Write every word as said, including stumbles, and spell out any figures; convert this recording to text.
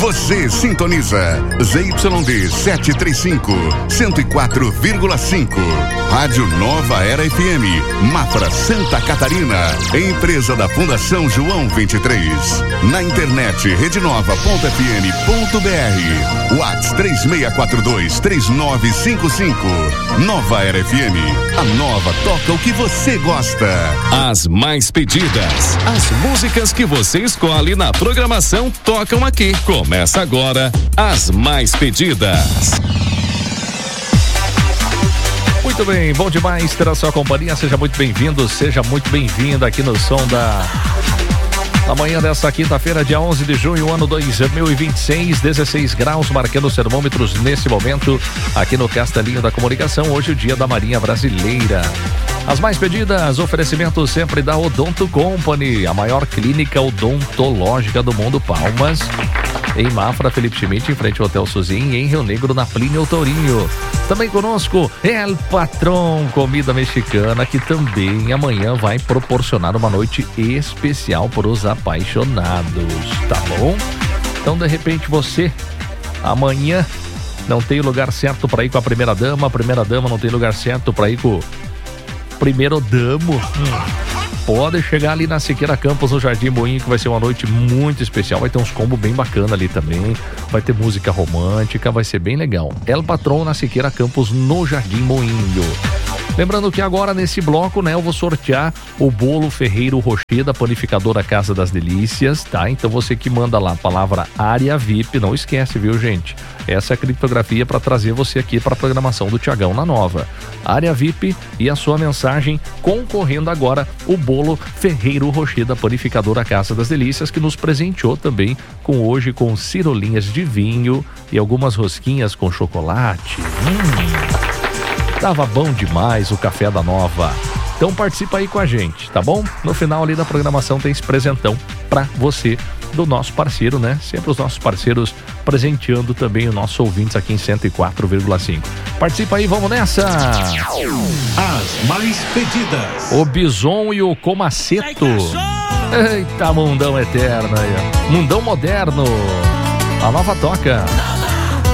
Você sintoniza Z Y D setecentos e trinta e cinco, cento e quatro vírgula cinco. Rádio Nova Era F M, Mafra, Santa Catarina. Empresa da Fundação João vinte e três. Na internet rede nova ponto f m ponto b r. WhatsApp três seis quatro dois, três nove cinco cinco. Nova Era F M. A nova toca o que você gosta. As mais pedidas. As músicas que você escolhe na programação tocam aqui. Começa agora As Mais Pedidas. Muito bem, bom demais ter a sua companhia. Seja muito bem-vindo, seja muito bem-vinda aqui no som da... Amanhã dessa quinta-feira, dia onze de junho, ano dois mil e vinte e seis, dezesseis graus, marcando os termômetros nesse momento, aqui no Castelinho da Comunicação, hoje o dia da Marinha Brasileira. As mais pedidas, oferecimento sempre da Odonto Company, a maior clínica odontológica do mundo, Palmas, em Mafra, Felipe Schmidt, em frente ao Hotel Suzin, e em Rio Negro, na Plínio Tourinho. Também conosco, El Patrón, comida mexicana, que também amanhã vai proporcionar uma noite especial para os apaixonados, tá bom? Então, de repente, você, amanhã, não tem lugar certo para ir com a primeira dama, a primeira dama não tem lugar certo para ir com o primeiro damo. Hum. Pode chegar ali na Siqueira Campos, no Jardim Moinho, que vai ser uma noite muito especial. Vai ter uns combos bem bacanas ali também. Vai ter música romântica, vai ser bem legal. El Patrón na Siqueira Campos, no Jardim Moinho. Lembrando que agora nesse bloco, né, eu vou sortear o bolo Ferreiro Rocher da Panificadora Casa das Delícias, tá? Então você que manda lá a palavra área V I P, não esquece, viu, gente? Essa é a criptografia para trazer você aqui para a programação do Tiagão na Nova. Área V I P e a sua mensagem concorrendo agora o bolo Ferreiro Rocher da Panificadora Casa das Delícias, que nos presenteou também com hoje com cirolinhas de vinho e algumas rosquinhas com chocolate. Hum... Tava bom demais o café da Nova. Então participa aí com a gente, tá bom? No final ali da programação tem esse presentão pra você do nosso parceiro, né? Sempre os nossos parceiros presenteando também os nossos ouvintes aqui em cento e quatro vírgula cinco. Participa aí, vamos nessa! As mais pedidas. O Bison e o Comaceto. Eita, mundão eterno aí. Mundão moderno. A Nova toca.